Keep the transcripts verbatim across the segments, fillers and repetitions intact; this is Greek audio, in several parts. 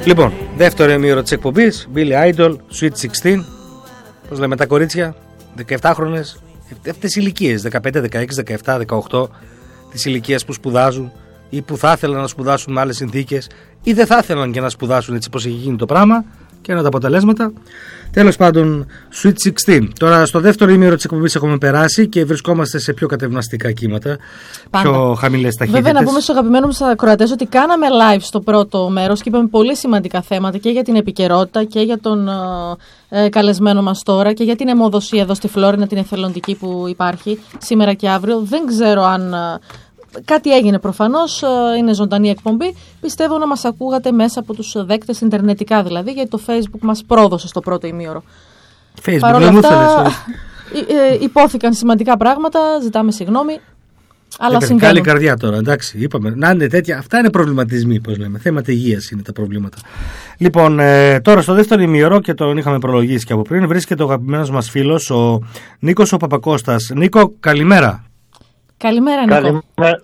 Λοιπόν, δεύτερο ημίωρο της εκπομπής, Billy Idol, Sweet εξήντα. Πώς λέμε τα κορίτσια, δεκαεπτάχρονες, αυτές οι ηλικίες, δεκαπέντε, δεκαέξι, δεκαεπτά, δεκαοκτώ, τις ηλικίες που σπουδάζουν ή που θα ήθελαν να σπουδάσουν με άλλες συνθήκες ή δεν θα ήθελαν και να σπουδάσουν έτσι πως έχει γίνει το πράγμα και ένα τα αποτελέσματα. Τέλος πάντων, Sweet εξήντα. Τώρα στο δεύτερο ημίωρο της εκπομπής έχουμε περάσει και βρισκόμαστε σε πιο κατευναστικά κύματα, πάντα. Πιο χαμηλές ταχύτητες. Βέβαια, να πούμε στους αγαπημένους μας ακροατές ότι κάναμε live στο πρώτο μέρος και είπαμε πολύ σημαντικά θέματα και για την επικαιρότητα και για τον ε, καλεσμένο μας τώρα και για την αιμοδοσία εδώ στη Φλόρινα, την εθελοντική που υπάρχει σήμερα και αύριο. Δεν ξέρω αν. Κάτι έγινε προφανώς, είναι ζωντανή εκπομπή. Πιστεύω να μας ακούγατε μέσα από τους δέκτες, ιντερνετικά δηλαδή, γιατί το Facebook μας πρόδωσε στο πρώτο ημίωρο. Facebook, παρ' όλα αυτά, υπόθηκαν σημαντικά πράγματα, ζητάμε συγγνώμη. Αλλά συμβαίνουν. Καλή καρδιά τώρα, εντάξει, είπαμε. Να είναι τέτοια, αυτά είναι προβληματισμοί, πώς λέμε. Θέματα υγείας είναι τα προβλήματα. Λοιπόν, ε, τώρα στο δεύτερο ημίωρο, και τον είχαμε προλογίσει και από πριν, βρίσκεται ο αγαπημένος μας φίλος, ο Νίκος ο Παπακώστας. Νίκο, καλημέρα. Καλημέρα, Νίκο. Καλημέρα,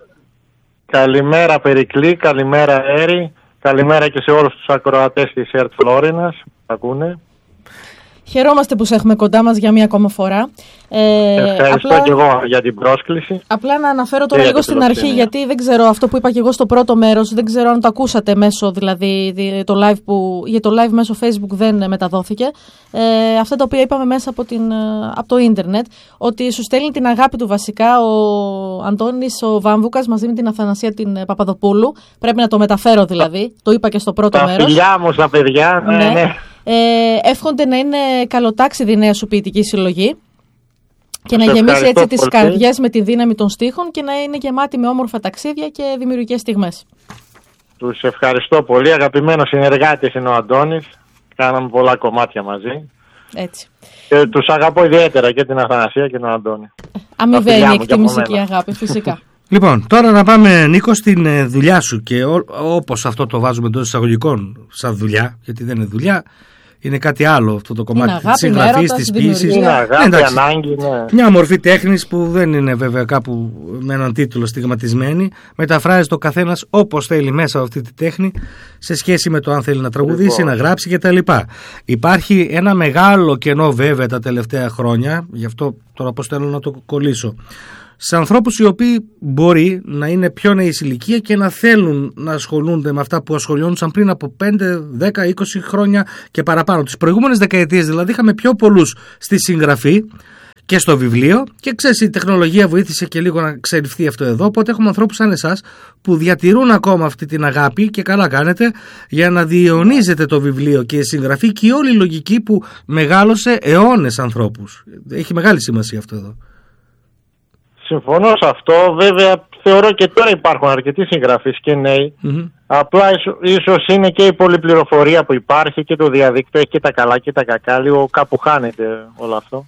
καλημέρα Περικλή, καλημέρα Έρη, καλημέρα και σε όλους τους ακροατές της ΕΡΤ Φλόρινας που ακούνε. Χαιρόμαστε που σε έχουμε κοντά μας για μία ακόμα φορά. Ε, Ευχαριστώ απλά, και εγώ για την πρόσκληση. Απλά να αναφέρω τώρα λίγο στην αρχή, γιατί δεν ξέρω αυτό που είπα και εγώ στο πρώτο μέρος, δεν ξέρω αν το ακούσατε μέσω, δηλαδή το live που, για το live μέσω Facebook δεν μεταδόθηκε. Ε, αυτά τα οποία είπαμε μέσα από, την, από το ίντερνετ, ότι σου στέλνει την αγάπη του βασικά ο Αντώνης ο Βάμβουκας μαζί με την Αθανασία την Παπαδοπούλου. Πρέπει να το μεταφέρω δηλαδή, το είπα και στο πρώτο τα μέρος. Τα φιλιά μου στα παιδιά, ναι, ναι. ναι. Ε, εύχονται να είναι καλοτάξιδη η νέα σου ποιητική συλλογή και να γεμίσει έτσι τις καρδιές με τη δύναμη των στίχων και να είναι γεμάτη με όμορφα ταξίδια και δημιουργικές στιγμές. Τους ευχαριστώ πολύ. Αγαπημένος συνεργάτης είναι ο Αντώνης. Κάναμε πολλά κομμάτια μαζί. Έτσι. Και τους αγαπώ ιδιαίτερα και την Αθανασία και τον Αντώνη. Αμοιβαία η εκτίμηση και η αγάπη, φυσικά. Λοιπόν, τώρα να πάμε, Νίκο, στην ε, δουλειά σου και ό, όπως αυτό το βάζουμε εντός εισαγωγικών σαν δουλειά, γιατί δεν είναι δουλειά, είναι κάτι άλλο αυτό το κομμάτι της συγγραφής, της ποίησης. Είναι αγάπη, εντάξει, ανάγκη, ναι. Μια μορφή τέχνης που δεν είναι βέβαια κάπου με έναν τίτλο στιγματισμένη. Μεταφράζεται ο καθένας όπως θέλει μέσα από αυτή τη τέχνη σε σχέση με το αν θέλει να τραγουδήσει, λοιπόν, να γράψει κτλ. Υπάρχει ένα μεγάλο κενό βέβαια τα τελευταία χρόνια, γι' αυτό τώρα πώς θέλω να το κολλήσω, σε ανθρώπους οι οποίοι μπορεί να είναι πιο νέοι σε ηλικία και να θέλουν να ασχολούνται με αυτά που ασχολιόντουσαν πριν από πέντε, δέκα, είκοσι χρόνια και παραπάνω. Τις προηγούμενες δεκαετίες δηλαδή είχαμε πιο πολλούς στη συγγραφή και στο βιβλίο και ξέρεις, η τεχνολογία βοήθησε και λίγο να ξερειφθεί αυτό εδώ, οπότε έχουμε ανθρώπους σαν εσάς που διατηρούν ακόμα αυτή την αγάπη και καλά κάνετε για να διαιωνίζετε το βιβλίο και η συγγραφή και η όλη λογική που μεγάλωσε αιώνες ανθρώπους. Έχει μεγάλη σημασία αυτό εδώ. Συμφωνώ σε αυτό. Βέβαια θεωρώ και τώρα υπάρχουν αρκετοί συγγραφείς και νέοι. Mm-hmm. Απλά ίσως, ίσως είναι και η πολυπληροφορία που υπάρχει και το διαδίκτυο, έχει και τα καλά και τα κακά. Λίγο κάπου χάνεται όλο αυτό.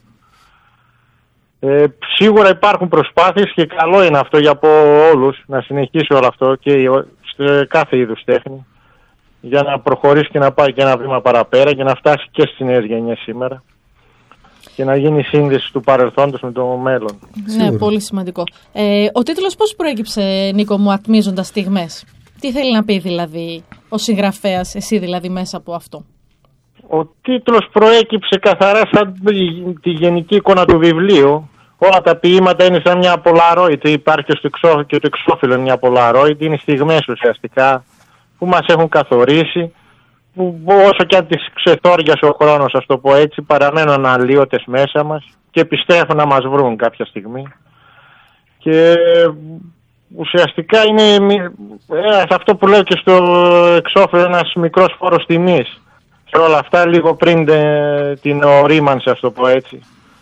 Ε, σίγουρα υπάρχουν προσπάθειες και καλό είναι αυτό για από όλους να συνεχίσει όλο αυτό και σε κάθε είδους τέχνη για να προχωρήσει και να πάει και ένα βήμα παραπέρα και να φτάσει και στις νέες γενιές σήμερα και να γίνει σύνδεση του παρελθόντος με το μέλλον. Ναι, Σίγουρα. Πολύ σημαντικό. Ε, ο τίτλος πώς προέκυψε, Νίκο μου, ατμίζοντας στιγμές? Τι θέλει να πει δηλαδή ο συγγραφέας, εσύ δηλαδή μέσα από αυτό? Ο τίτλος προέκυψε καθαρά σαν τη γενική εικόνα του βιβλίου. Όλα τα ποίηματα είναι σαν μια Polaroid, υπάρχει και, εξώ, και το εξώφυλλο είναι μια Polaroid, είναι στιγμές ουσιαστικά που μας έχουν καθορίσει, που όσο και αν τις ξεθόριασε ο χρόνος, ας το πω έτσι, παραμένουν αλλοίωτες μέσα μας και επιστρέφουν να μας βρουν κάποια στιγμή. Και ουσιαστικά είναι ε, αυτό που λέω και στο εξώφυλλο, ένας μικρός φόρος τιμής σε όλα αυτά, λίγο πριν τε, την ορίμανση, ας το πω έτσι.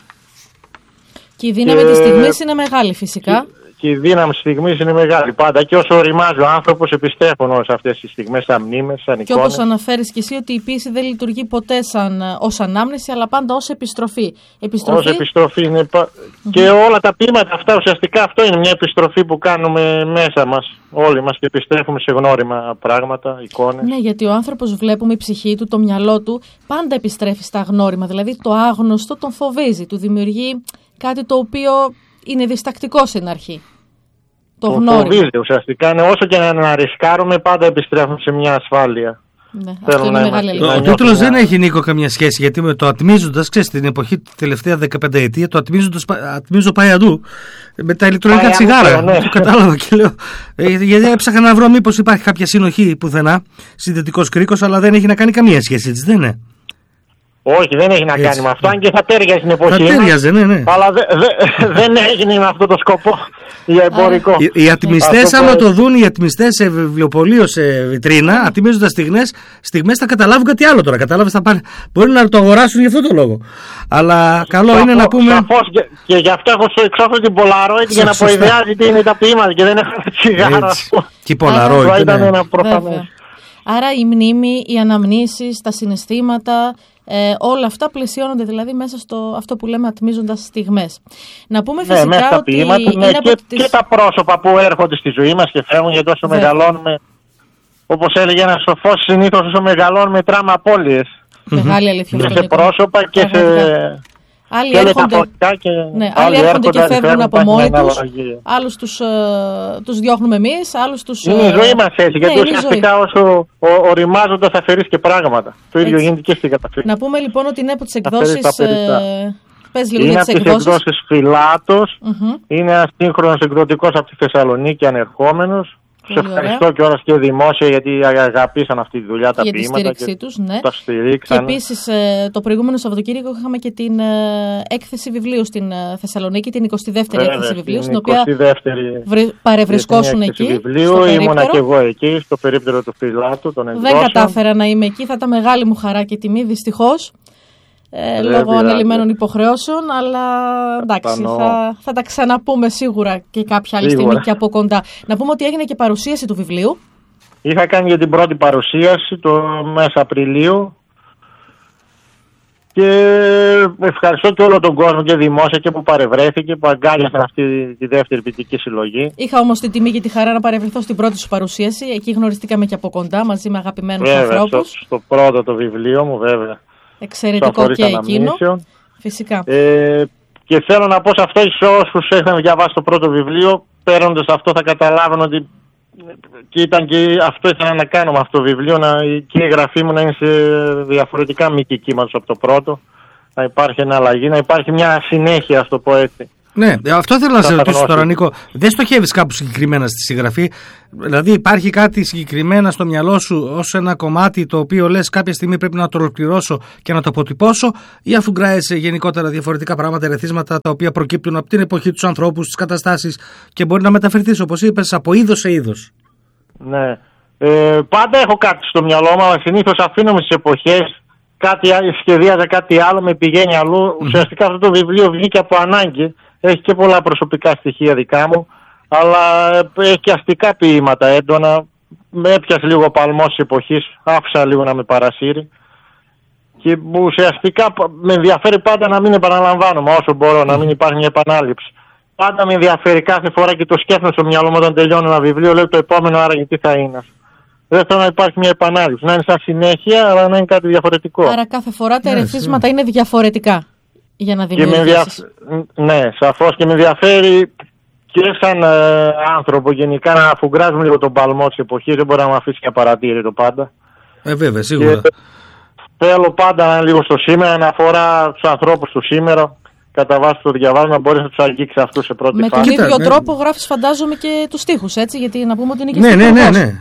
Και η δύναμη και... της στιγμής είναι μεγάλη φυσικά. Και... Και η δύναμη της στιγμής είναι μεγάλη πάντα. Και όσο οριμάζει ο άνθρωπος, επιστρέφουν όλες αυτές τις στιγμές σαν μνήμες, σαν εικόνες. Και όπως αναφέρεις και εσύ, ότι η ποίηση δεν λειτουργεί ποτέ σαν ως ανάμνηση, αλλά πάντα ως επιστροφή. επιστροφή... Ως επιστροφή είναι. Mm-hmm. Και όλα τα ποίηματα αυτά, ουσιαστικά αυτό είναι μια επιστροφή που κάνουμε μέσα μας, όλοι μας, και επιστρέφουμε σε γνώριμα πράγματα, εικόνες. Ναι, γιατί ο άνθρωπος, βλέπουμε, η ψυχή του, το μυαλό του, πάντα επιστρέφει στα γνώριμα. Δηλαδή το άγνωστο τον φοβίζει, του δημιουργεί κάτι το οποίο είναι διστακτικό στην αρχή. Το, το φοβίζει ουσιαστικά. Είναι όσο και να ρισκάρουμε, πάντα επιστρέφουμε σε μια ασφάλεια. Ναι, αυτό είναι μεγάλη αλήθεια. Ο τίτλος δεν έχει, Νίκο, καμία σχέση, γιατί με το ατμίζοντας, ξέρεις, την εποχή τη τελευταία δεκαπέντε ετία, το ατμίζοντας, ατμίζω πάει αντού. Με τα ηλεκτρονικά τσιγάρα. Ναι. Το κατάλαβα και λέω. Γιατί έψαχνα να βρω μήπως υπάρχει κάποια συνοχή πουθενά, συνδετικός κρίκος, αλλά δεν έχει να κάνει καμία σχέση, έτσι δεν είναι? Όχι, δεν έχει να κάνει έτσι με αυτό, αν και θα τέριαζε στην εποχή. Θα τέριαζε, ναι, ναι. Αλλά δε, δε, δεν έγινε με αυτό το σκοπό για εμπορικό. Οι, οι ατμιστές, άμα το δουν οι ατμιστές σε βιβλιοπωλείο, σε βιτρίνα, ατμίζοντας στιγμές, στιγμές θα καταλάβουν κάτι άλλο τώρα. Κατάλαβες, θα πάνε, μπορεί να το αγοράσουν για αυτό το λόγο. Αλλά καλό σαφώς, είναι να πούμε. Σαφώς, και, και γι' αυτό έχω στο εξώφυλλο την Polaroid για να προειδεάζει τι είναι τα ποίηματα και δεν έχω τσιγάρα. Και η Polaroid ήταν ένα προφανές. Άρα η μνήμη, οι αναμνήσεις, τα συναισθήματα, ε, όλα αυτά πλαισιώνονται δηλαδή μέσα στο αυτό που λέμε ατμίζοντας στιγμές. Να πούμε φυσικά ναι, μέσα ότι ποίηματα, είναι ναι, και, τις... και τα πρόσωπα που έρχονται στη ζωή μας και φεύγουν, γιατί όσο μεγαλώνουμε, όπως έλεγε ένας σοφός, συνήθως όσο μεγαλώνουμε μετράμε απώλειες. Μεγάλη αλήθεια. Και σε πρόσωπα και σε... Άλλοι έρχονται, και, ναι, άλλοι έρχονται και φεύγουν από μόνοι τους, άλλους τους, uh, τους διώχνουμε εμείς, άλλους τους... Είναι η ζωή μας έτσι, γιατί ναι, ουσιαστικά όσο οριμάζοντας αφαιρείς και πράγματα. Το ίδιο γίνεται και στην καταφύγη. Να πούμε λοιπόν ότι είναι από τις εκδόσεις... Ε, πες λίγο είναι για τις εκδόσεις. Είναι από τις εκδόσεις Φιλάτος, mm-hmm. είναι ένας σύγχρονος εκδοτικός από τη Θεσσαλονίκη, ανερχόμενος. Σε ευχαριστώ κιόλας και δημόσια, γιατί αγαπήσαν αυτή τη δουλειά τα για ποίηματα. Για τη στήριξή τους, ναι. Τα στηρίξαν. Και επίσης το προηγούμενο Σαββατοκύριακο είχαμε και την έκθεση βιβλίου στην Θεσσαλονίκη, την εικοστή δεύτερη Βέβαια, έκθεση βιβλίου, στην οποία παρευρισκόσουν εκεί. Βιβλίου, ήμουνα και εγώ εκεί, στο περίπτερο του Φιλάτου, των εκδόσεων. Δεν κατάφερα να είμαι εκεί, θα ήταν μεγάλη μου χαρά και τιμή, δυστυχώς. Ε, λόγω ανελημμένων υποχρεώσεων, αλλά εντάξει, θα, θα τα ξαναπούμε σίγουρα και κάποια άλλη σίγουρα. Στιγμή και από κοντά. Να πούμε ότι έγινε και παρουσίαση του βιβλίου. Είχα κάνει για την πρώτη παρουσίαση το μέσα Απριλίου και ευχαριστώ και όλο τον κόσμο και δημόσια και που παρευρέθηκε, που αγκάλιασαν αυτή τη δεύτερη ποιητική συλλογή. Είχα όμως τη τιμή και τη χαρά να παρευρεθώ στην πρώτη σου παρουσίαση. Εκεί γνωριστήκαμε και από κοντά μαζί με αγαπημένους βέβαια, ανθρώπους. Στο, στο πρώτο το βιβλίο μου, βέβαια. Εξαιρετικό και εκείνο. Φυσικά. Ε, και θέλω να πω σε αυτό, σε όσους έχουν διαβάσει το πρώτο βιβλίο, παίρνοντας αυτό θα καταλάβουν ότι και ήταν και αυτό ήθελα να κάνω με αυτό το βιβλίο, να, και η γραφή μου να είναι σε διαφορετικά μήκη κύματος από το πρώτο, να υπάρχει ένα αλλαγή, να υπάρχει μια συνέχεια, ας το πω έτσι. Ναι, αυτό θέλω να σε ρωτήσω τώρα, Νίκο. Δεν στοχεύεις κάπου συγκεκριμένα στη συγγραφή? Δηλαδή, υπάρχει κάτι συγκεκριμένα στο μυαλό σου ως ένα κομμάτι το οποίο λες κάποια στιγμή πρέπει να το ολοκληρώσω και να το αποτυπώσω, ή αφού γκράεσαι γενικότερα διαφορετικά πράγματα, ερεθίσματα τα οποία προκύπτουν από την εποχή, τους ανθρώπους, τις καταστάσεις και μπορεί να μεταφερθείς, όπως είπες, από είδος σε είδος? Ναι. Ε, πάντα έχω κάτι στο μυαλό μου, αλλά συνήθως αφήνομαι στις εποχές. Κάτι σχεδίαζα κάτι άλλο, με πηγαίνει αλλού. Mm. Ουσιαστικά αυτό το βιβλίο βγήκε από ανάγκη. Έχει και πολλά προσωπικά στοιχεία δικά μου, αλλά έχει και αστικά ποίηματα έντονα. Με έπιασε λίγο ο παλμός της εποχής, άφησα λίγο να με παρασύρει. Και ουσιαστικά με ενδιαφέρει πάντα να μην επαναλαμβάνομαι όσο μπορώ, να μην υπάρχει μια επανάληψη. Πάντα με ενδιαφέρει κάθε φορά και το σκέφτομαι στο μυαλό μου όταν τελειώνω ένα βιβλίο, λέω το επόμενο άραγε τι θα είναι. Δεν θέλω να υπάρχει μια επανάληψη, να είναι σαν συνέχεια, αλλά να είναι κάτι διαφορετικό. Άρα κάθε φορά τα ερεθίσματα είναι διαφορετικά για να δημιουργήσεις. Ενδιαφ... Ναι, σαφώς, και με ενδιαφέρει και σαν ε, άνθρωπο γενικά να αφουγκράζουμε λίγο τον παλμό της εποχής. Δεν μπορεί να με αφήσει και απαρατήρητο πάντα. Ε, βέβαια, σίγουρα. Και θέλω πάντα να είναι λίγο στο σήμερα, να αφορά τους ανθρώπους του σήμερα. Κατά βάση το διαβάζω, να μπορείς να τους αγγίξεις αυτούς σε πρώτη με φάση. Με τον ίδιο ναι. τρόπο γράφεις, φαντάζομαι, και τους στίχους, έτσι, γιατί να πούμε ότι είναι και ναι, ναι, ναι, ναι.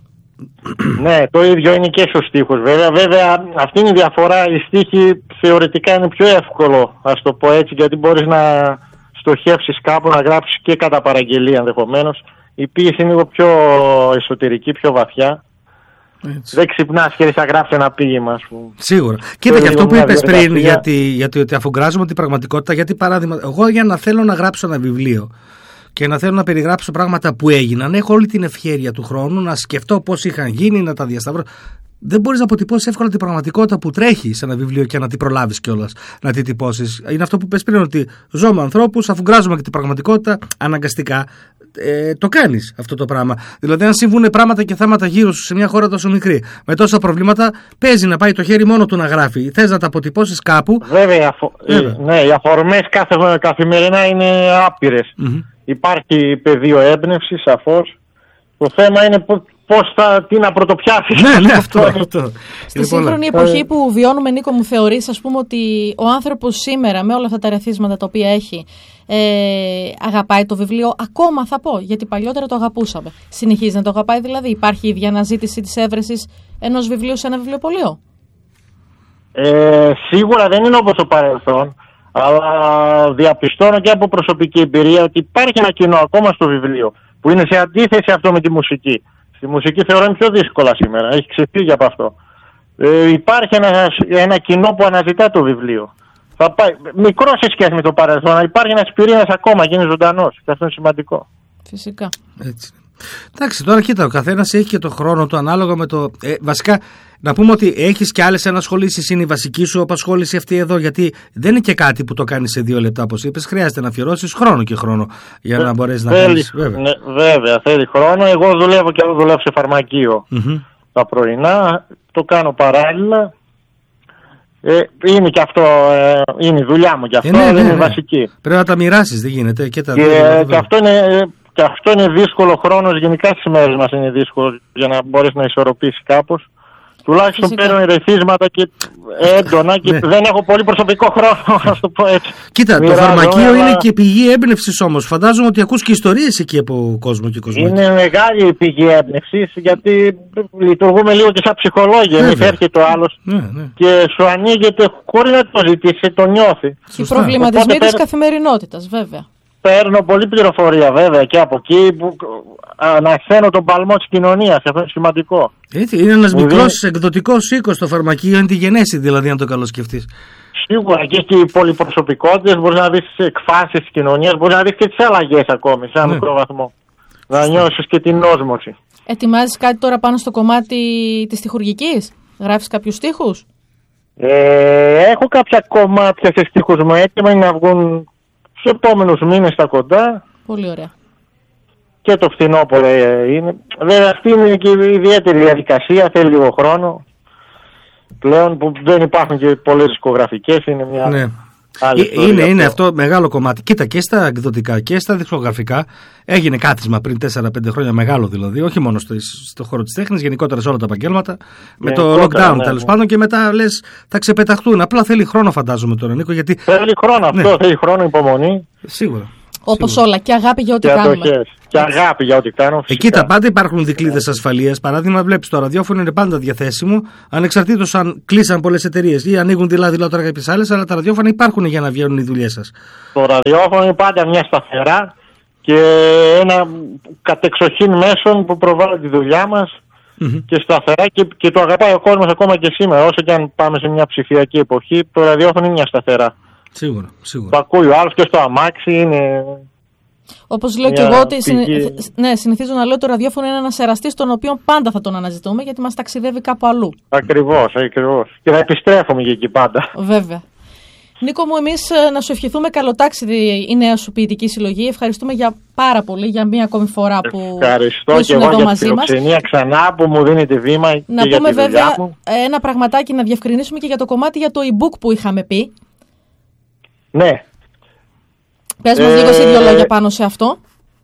Ναι, το ίδιο είναι και στους στίχους. Βέβαια, βέβαια, αυτή είναι η διαφορά. Οι στίχοι θεωρητικά είναι πιο εύκολο, ας το πω έτσι, γιατί μπορείς να στοχεύσεις κάπου, να γράψεις και κατά παραγγελία ενδεχομένως. Η ποίηση είναι λίγο πιο εσωτερική, πιο βαθιά. Έτσι. Δεν ξυπνάς και θα γράψει ένα ποίημα, ας πούμε. Σίγουρα. Κοίτα, και αυτό που είπες πριν, γιατί, γιατί ότι αφουγκράζομαι την πραγματικότητα, γιατί παράδειγμα, εγώ για να θέλω να γράψω ένα βιβλίο και να θέλω να περιγράψω πράγματα που έγιναν, έχω όλη την ευχέρεια του χρόνου να σκεφτώ πώς είχαν γίνει, να τα διασταυρώσω. Δεν μπορείς να αποτυπώσεις εύκολα την πραγματικότητα που τρέχει σε ένα βιβλίο και να την προλάβεις κιόλας να την τυπώσεις. Είναι αυτό που πες πριν, ότι ζω με ανθρώπους, αφουγκράζομαι και την πραγματικότητα, αναγκαστικά ε, το κάνεις αυτό το πράγμα. Δηλαδή, αν συμβούν πράγματα και θέματα γύρω σου σε μια χώρα τόσο μικρή, με τόσα προβλήματα, παίζει να πάει το χέρι μόνο του να γράφει. Θες να τα αποτυπώσεις κάπου. Βέβαια, αφο... Βέβαια. Ναι, οι αφορμές κάθε, καθημερινά είναι άπειρες. Mm-hmm. Υπάρχει πεδίο έμπνευσης, σαφώς. Το θέμα είναι πώς θα, τι να πρωτοπιάσεις. Ναι, ναι, αυτό. αυτό. Στη σύγχρονη εποχή που βιώνουμε, Νίκο μου, θεωρείς, ας πούμε, ότι ο άνθρωπος σήμερα με όλα αυτά τα ρεθίσματα τα οποία έχει, ε, αγαπάει το βιβλίο ακόμα, θα πω, γιατί παλιότερα το αγαπούσαμε. Συνεχίζει να το αγαπάει, δηλαδή υπάρχει η ίδια αναζήτηση της έβρεσης ενός βιβλίου σε ένα βιβλιοπωλείο? Ε, σίγουρα δεν είναι όπως το παρελθόν, αλλά διαπιστώνω και από προσωπική εμπειρία ότι υπάρχει ένα κοινό ακόμα στο βιβλίο που είναι σε αντίθεση αυτό με τη μουσική. Στη μουσική θεωρώ είναι πιο δύσκολα σήμερα, έχει ξεφύγει από αυτό. Ε, υπάρχει ένα, ένα κοινό που αναζητά το βιβλίο. Θα πάει, μικρό σε σχέση με το παρελθόν, αλλά υπάρχει ένας πυρήνας ακόμα και είναι ζωντανός. Και αυτό είναι σημαντικό. Φυσικά. Έτσι. Εντάξει, τώρα κοίτα, ο καθένας έχει και το χρόνο του ανάλογα με το. Ε, βασικά, να πούμε ότι έχεις και άλλες ενασχολήσεις, είναι η βασική σου απασχόληση αυτή εδώ, γιατί δεν είναι και κάτι που το κάνεις σε δύο λεπτά, όπως είπες. Χρειάζεται να αφιερώσεις χρόνο και χρόνο για να μπορέσεις να κάνεις. Βέβαια. Ναι, βέβαια, θέλει χρόνο. Εγώ δουλεύω και εγώ δουλεύω σε φαρμακείο mm-hmm. τα πρωινά, το κάνω παράλληλα. Ε, είναι και αυτό, ε, είναι η δουλειά μου και αυτό, ε, ναι, ναι, είναι ναι. βασική. Πρέπει να τα μοιράσεις, δεν γίνεται. Και, τα και, ε, και αυτό είναι. Και αυτό είναι δύσκολο χρόνος, γενικά στις μέρες μας είναι δύσκολο για να μπορείς να ισορροπήσει κάπως. Τουλάχιστον παίρνω ρεθίσματα και έντονα και ναι. δεν έχω πολύ προσωπικό χρόνο, να το πω έτσι. Κοίτα, Μοιράζω, το φαρμακείο αλλά... είναι και πηγή έμπνευσης όμως. Φαντάζομαι ότι ακούς και ιστορίες εκεί από κόσμο και κόσμο. Είναι μεγάλη πηγή έμπνευσης, γιατί λειτουργούμε λίγο και σαν ψυχολόγια. Εμείς έρχεται το άλλος ναι, ναι. και σου ανοίγεται χωρίς να το ζητήσει, το νιώθει. Και οι προβληματισμοί της καθημερινότητας, βέβαια. Παίρνω πολλή πληροφορία βέβαια και από εκεί που ανασθαίνω τον παλμό της κοινωνίας. Αυτό είναι σημαντικό. Έτσι, είναι ένας μικρός δίνει... εκδοτικός οίκος στο φαρμακείο, είναι τη γενέση δηλαδή, αν το καλοσκεφτείς. Σίγουρα και οι πολυπροσωπικότητες, μπορείς να δεις τις εκφάσεις της κοινωνίας, μπορείς να δεις και τις αλλαγές ακόμη σε ένα ναι. μικρό βαθμό. Να νιώσεις και την όσμωση. Ετοιμάζεις κάτι τώρα πάνω στο κομμάτι της στιχουργικής? Γράφεις κάποιους στίχους? Ε, έχω κάποια κομμάτια σε στίχους μου έτοιμα να βγουν στους επόμενους μήνες στα κοντά. Πολύ ωραία. Και το φθινόπωρο είναι. Βέβαια αυτή είναι και η ιδιαίτερη διαδικασία, θέλει λίγο χρόνο. Πλέον που δεν υπάρχουν και πολλές δισκογραφικές, είναι μια ναι. άλλη ιστορία. Είναι, είναι αυτό μεγάλο κομμάτι. Κοίτα, και στα εκδοτικά και στα δισκογραφικά έγινε κάθισμα πριν τέσσερα πέντε χρόνια, μεγάλο δηλαδή, όχι μόνο στο, στο χώρο της τέχνης, γενικότερα σε όλα τα επαγγέλματα, με το lockdown ναι, τέλος ναι. πάντων, και μετά λες θα ξεπεταχτούν. Απλά θέλει χρόνο, φαντάζομαι τώρα, Νίκο. Γιατί... Θέλει χρόνο αυτό, ναι. θέλει χρόνο, υπομονή. Σίγουρα. Όπως όλα, και αγάπη για ό,τι και κάνουμε. Ατοχές. Και αγάπη για ό,τι κάνω. Εκεί τα πάντα υπάρχουν δικλείδες ασφαλείας. Παράδειγμα, βλέπεις το ραδιόφωνο είναι πάντα διαθέσιμο, ανεξαρτήτως αν κλείσαν πολλές εταιρείες ή ανοίγουν δειλά-δειλά τώρα κάποιες άλλες, αλλά τα ραδιόφωνα υπάρχουν για να βγαίνουν οι δουλειές σας. Το ραδιόφωνο είναι πάντα μια σταθερά και ένα κατεξοχήν μέσον που προβάλλει τη δουλειά μας mm-hmm. και σταθερά και, και το αγαπάει ο κόσμος ακόμα και σήμερα. Όσο και αν πάμε σε μια ψηφιακή εποχή, το ραδιόφωνο είναι μια σταθερά. Σίγουρα, σίγουρα. Το ακούει ο άλλος και στο αμάξι είναι. Όπως λέω και εγώ, ότι συνε... ναι, συνηθίζω να λέω το ραδιόφωνο είναι ένας εραστής τον οποίο πάντα θα τον αναζητούμε γιατί μας ταξιδεύει κάπου αλλού. Ακριβώς, ακριβώς. Και θα επιστρέφουμε και εκεί πάντα. Βέβαια. Νίκο μου, εμείς να σου ευχηθούμε καλό ταξίδι η νέα σου ποιητική συλλογή. Ευχαριστούμε για πάρα πολύ για μία ακόμη φορά που, Ευχαριστώ που και ήσουν εγώ εδώ μαζί μας. Ευχαριστώ ξανά που μου δίνετε βήμα και να για πούμε τη δουλειά βέβαια μου. Ένα πραγματάκι να διευκρινίσουμε και για το κομμάτι για το e-book που είχαμε πει. Ναι. Πες μας ε, λίγο σε δύο λόγια πάνω σε αυτό.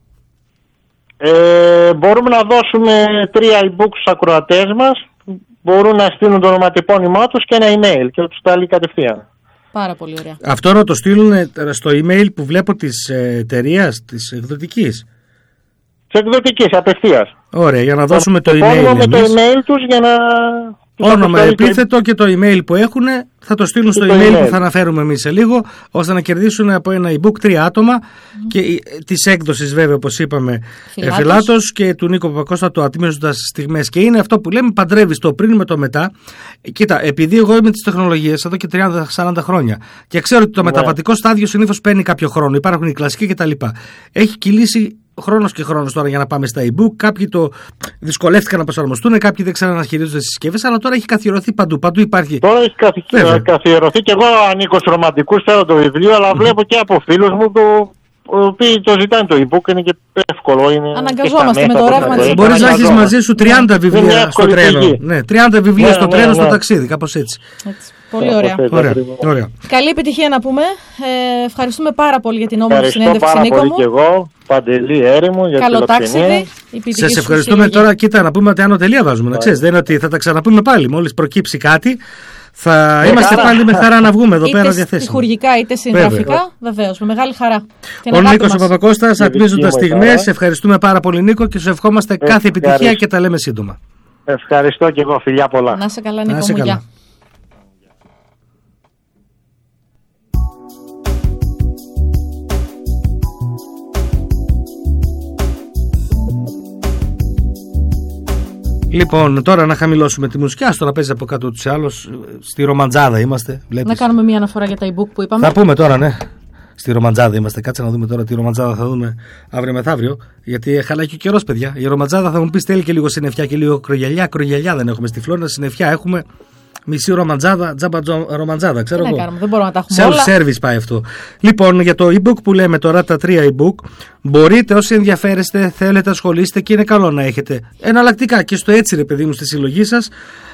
Ε, μπορούμε να δώσουμε τρία e-book στους ακροατές μας. Μπορούν να στείλουν το ονοματεπώνυμά τους και ένα email και να τους σταλεί κατευθείαν. Πάρα πολύ ωραία. Αυτό να το στείλουν στο email που βλέπω της εταιρείας, της εκδοτικής. Της εκδοτικής, απευθείας. Ωραία, για να δώσουμε το, το email με το email τους για να... Όνομα, επίθετο και το email που έχουν θα το στείλουν στο email, email που θα αναφέρουμε εμείς σε λίγο, ώστε να κερδίσουν από ένα e-book τρία άτομα mm. και της έκδοσης βέβαια, όπως είπαμε, Φιλάτος, Φιλάτος και του Νίκο Παπακώστα, το Ατμίζοντας Στιγμές. Και είναι αυτό που λέμε, παντρεύεις το πριν με το μετά. Κοίτα, επειδή εγώ είμαι της τεχνολογίας εδώ και τριάντα σαράντα χρόνια και ξέρω ότι το yeah. μεταβατικό στάδιο συνήθως παίρνει κάποιο χρόνο, υπάρχουν οι κλασικοί κτλ. Έχει κυλήσει χρόνος και χρόνος τώρα για να πάμε στα e-book. Κάποιοι το δυσκολεύτηκαν να προσαρμοστούν, κάποιοι δεν ξέραν να χειρίζονται τις συσκευές, αλλά τώρα έχει καθιερωθεί παντού. Παντού υπάρχει. Τώρα έχει καθι... καθιερωθεί και εγώ ανήκω στους ρομαντικούς, θέλω το βιβλίο, αλλά mm-hmm. βλέπω και από φίλους μου το. Οι οποίοι το ζητάνε το e-book, είναι και εύκολο. Είναι αναγκαζόμαστε με το ρεύμα της. Μπορείς να έχεις μαζί σου τριάντα βιβλία στο τρένο. Ναι, τριάντα βιβλία στο τρένο στο ταξίδι, κάπως έτσι. Πολύ ωραία. Ωραία. Ωραία. Καλή επιτυχία να πούμε. Ε, ευχαριστούμε πάρα πολύ για την όμορφη συνέντευξη, Νίκο μου. Ευχαριστώ πάρα πολύ και εγώ, Παντελή Έρημου, για καλό ταξίδι. Σας ευχαριστούμε. Τώρα κοίτα να πούμε ότι άνω τελεία βάζουμε. Να ξέρεις, δεν είναι ότι θα τα ξαναπούμε πάλι. Μόλις προκύψει κάτι, θα με είμαστε χαρά. πάλι με χαρά να βγούμε εδώ είτε πέρα διαθέσιμοι. Είτε χουργικά είτε συγγραφικά, βεβαίως, με μεγάλη χαρά. Ο Νίκος ο Παπακώστας, ατμίζοντας στιγμές. χαρά. Ευχαριστούμε πάρα πολύ, Νίκο, και σου ευχόμαστε κάθε επιτυχία και τα λέμε σύντομα. Ευχαριστώ και εγώ, φιλιά πολλά. Να είσαι καλά, Νίκο Να είσαι μου. καλά. Γεια. Λοιπόν, τώρα να χαμηλώσουμε τη μουσική. Άστο να παίζει από κάτω ούτως ή άλλως. Στη Ρομαντζάδα είμαστε. Βλέπεις. Να κάνουμε μία αναφορά για τα e-book που είπαμε. Θα πούμε τώρα, ναι. Στη Ρομαντζάδα είμαστε. Κάτσε να δούμε τώρα τη Ρομαντζάδα θα δούμε αύριο μεθαύριο. Γιατί χαλάει και ο καιρός, παιδιά. Η Ρομαντζάδα θα μου πει θέλει και λίγο συννεφιά και λίγο κρογιαλιά. Κρογιαλιά δεν έχουμε στη Φλόρινα. Συννεφιά έχουμε. Μισή Ρομαντζάδα, τζάμπα Ρομαντζάδα, ξέρω εγώ. Τι να κάνουμε, δεν μπορούμε να τα έχουμε όλα. Self-service πάει αυτό. Λοιπόν, για το e-book που λέμε τώρα, τα τρία e-book, μπορείτε όσοι ενδιαφέρεστε, θέλετε, ασχολείστε και είναι καλό να έχετε εναλλακτικά και στο έτσι ρε παιδί μου στη συλλογή σας,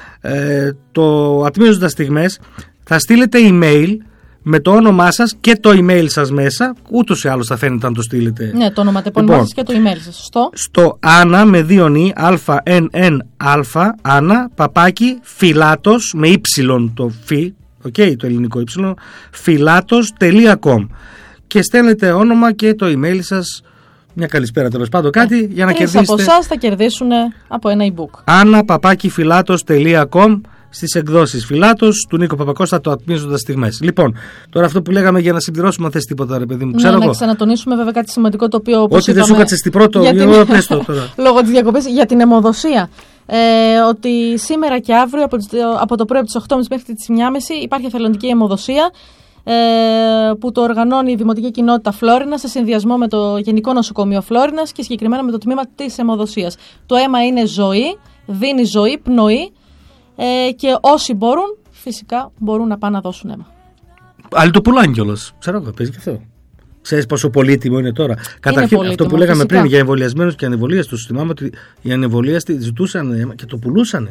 ε, το ατμίζοντας στιγμές, θα στείλετε email με το όνομά σας και το email σας μέσα, ούτως ή άλλως θα φαίνεται αν το στείλετε. Ναι, το ονοματεπώνυμά Λοιπόν, σας και το email σας, σωστό. Στο Άννα με δύο νι, α, εν, εν, α, Άννα, παπάκι, φιλάτος, με ύψιλον το φι, okay, το ελληνικό ύψιλον, φιλάτος τελεία κομ και στέλνετε όνομα και το email σας, μια καλησπέρα τέλος πάντων κάτι, για να Τρεις κερδίσετε. από εσάς θα κερδίσουν από ένα e-book. Άννα, παπάκι, φιλάτος τελεία κομ στις εκδόσεις Φιλάτος του Νίκο Παπακώστα, το ατμίζοντας στιγμές. Λοιπόν, τώρα αυτό που λέγαμε για να συμπληρώσουμε, αν θες τίποτα, ρε παιδί μου, ξέρω ναι, εγώ. να ξανατονίσουμε βέβαια κάτι σημαντικό το οποίο. Όπως Ό,τι δεν σου είπαμε, κάτσε στην πρώτο, για την... ώρα, πες το τώρα. Λόγω της διακοπής, για την αιμοδοσία. Ε, ότι σήμερα και αύριο από, τις, από το πρωί από τις οκτώ και μισή μέχρι τις μία και μισή υπάρχει εθελοντική αιμοδοσία ε, που το οργανώνει η Δημοτική Κοινότητα Φλόρινα σε συνδυασμό με το Γενικό Νοσοκομείο Φλόρινας και συγκεκριμένα με το τμήμα της αιμοδοσίας. Το αίμα είναι ζωή, δίνει ζωή, πνοή. Ε, και όσοι μπορούν, φυσικά μπορούν να πάνε να δώσουν αίμα. Αλλά το πουλάνε κιόλας. Ξέρω εγώ, παίζει και αυτό. Ξέρεις πόσο πολύτιμο είναι τώρα. Καταρχήν, πολύτιμο, αυτό που λέγαμε φυσικά. πριν για εμβολιασμένους και ανεμβολίαστους, θυμάμαι ότι οι ανεμβολίαστοι ζητούσαν αίμα και το πουλούσαν.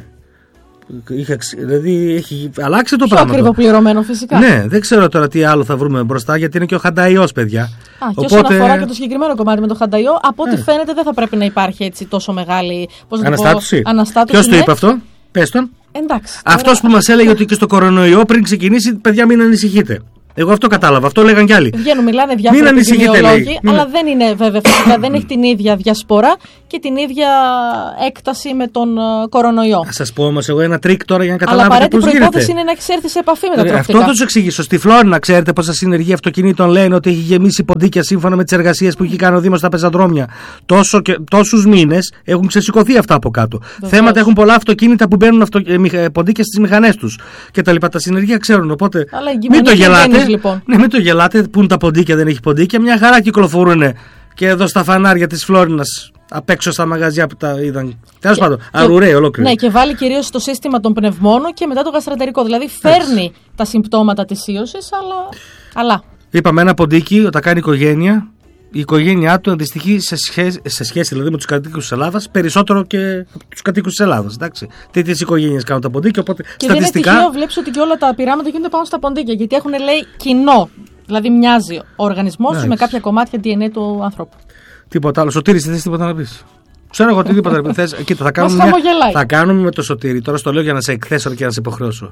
Είχε, δηλαδή έχει αλλάξει το Πιο πράγμα. ακριβοπληρωμένο φυσικά. Ναι, δεν ξέρω τώρα τι άλλο θα βρούμε μπροστά, γιατί είναι και ο χανταϊός, παιδιά. Α, Οπότε... και όσον αφορά και το συγκεκριμένο κομμάτι με το χανταϊό, από ό,τι Ε. φαίνεται δεν θα πρέπει να υπάρχει έτσι τόσο μεγάλη πώς να το πω, Αναστάτωση. αναστάτωση. Ποιος το ναι. είπε αυτό, πες τον. Εντάξει. Αυτός που μας έλεγε ότι και στο κορονοϊό πριν ξεκινήσει, παιδιά, μην ανησυχείτε. Εγώ αυτό κατάλαβα, αυτό λέγαν κι άλλοι. Βγαίνουν, μιλάνε Μην διάφοροι ανησυχείτε, επιδημιολόγοι, λέει. αλλά Μην- δεν είναι βέβαια φυσικά, δεν έχει την ίδια διασπορά και την ίδια έκταση με τον ε, κορονοϊό. Θα σας πω όμως εγώ ένα τρίκ τώρα για να Αλλά καταλάβετε απαραίτητη πώς γίνεται. προϋπόθεση είναι να έχεις έρθει σε επαφή με τα Ρε, τροφικά. αυτό θα του εξηγήσω. Στη Φλόρινα, ξέρετε πόσα συνεργεία αυτοκινήτων λένε ότι έχει γεμίσει ποντίκια σύμφωνα με τις εργασίες που έχει κάνει ο Δήμος στα πεζαδρόμια. Τόσο και, τόσους μήνες έχουν ξεσηκωθεί αυτά από κάτω. Βεβαίως. Θέματα έχουν πολλά αυτοκίνητα που μπαίνουν αυτο, ε, μηχα- ποντίκια στις μηχανές τους και τα λοιπά. Τα συνεργεία ξέρουν. Οπότε Αλλά μην εγγυημένη το γελάτε. ευγένειας, λοιπόν. Ναι, μην το γελάτε. Πού είναι τα ποντίκια, δεν έχει ποντίκια. Μια χαρά κυκλοφορούν και εδώ στα φανάρια της Φλόρινας. Απ' έξω στα μαγαζιά που τα είδαν. Τέλος πάντων, αρουραίοι ολόκληροι. Ναι, και βάλει κυρίως το σύστημα των πνευμόνων και μετά το γαστρατερικό. Δηλαδή φέρνει τα συμπτώματα της ίωσης, αλλά. αλλά. Είπαμε ένα ποντίκι όταν κάνει οικογένεια, η οικογένειά του αντιστοιχεί σε σχέση, σε σχέση δηλαδή με τους κατοίκους της Ελλάδας περισσότερο και από τους κατοίκους της Ελλάδας. Τέτοιες οικογένειες κάνουν τα ποντίκια, οπότε Και δεν είναι στατιστικά. τυχαίο, βλέπεις ότι και όλα τα πειράματα γίνονται πάνω στα ποντίκια. Γιατί έχουν λέει κοινό. Δηλαδή μοιάζει ο οργανισμός τους Ναι. με κάποια κομμάτια ντι εν έι του ανθρώπου. Τίποτα άλλο. Σωτήρη, θες τίποτα να πεις? Ξέρω εγώ οτιδήποτε. Θες, κοίτα, θα κάνουμε, Μας μια, χαμογελάει. θα κάνουμε με το Σωτήρη. Τώρα στο λέω για να σε εκθέσω και να σε υποχρεώσω.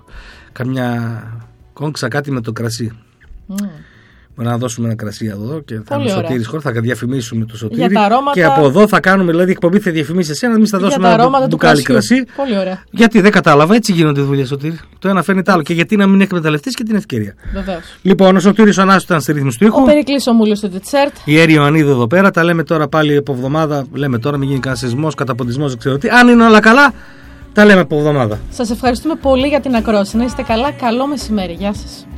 Καμιά κόγκσα κάτι με το κρασί. Mm. Μπορεί να δώσουμε ένα κρασί εδώ και θα Πολύ είναι ωραία. Σωτήρης χώρα, θα διαφημίσουμε το Σωτήρη. Για τα αρώματα- Και από εδώ θα κάνουμε, δηλαδή εκπομπή θα διαφημίσει εσένα, εμείς θα Για δώσουμε τα ένα αρώματα του μπουκάλι κρασιού. κρασί. Πολύ ωραία. Γιατί δεν κατάλαβα, έτσι γίνονται οι δουλειές, Σωτήρη. Το ένα φαίνεται άλλο. Και γιατί να μην εκμεταλλευτείς και την ευκαιρία. Βεβαίως. Λοιπόν, ο Σωτήρης ο Ανάσος ήταν στη ρύθμιση του ήχου. Ο Περικλής ο Μούλιος του Τιτσέρτ. Η Έρη Ιωαννίδη εδώ πέρα. Τα λέμε τώρα πάλι από εβδομάδα. Λέμε τώρα, μην γίνει κανένα σεισμός, καταποντισμός, δεν ξέρω τι. Αν είναι όλα καλά, τα λέμε από εβδομάδα. Σας ευχαριστούμε πολύ για την ακρόαση. Να είστε καλά. Καλό μεσημέρι. Γεια σας.